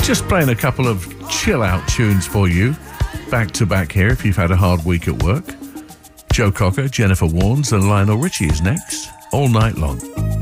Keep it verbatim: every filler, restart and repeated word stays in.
Just playing a couple of chill-out tunes for you, back-to-back here if you've had a hard week at work. Joe Cocker, Jennifer Warnes and Lionel Richie is next, all night long.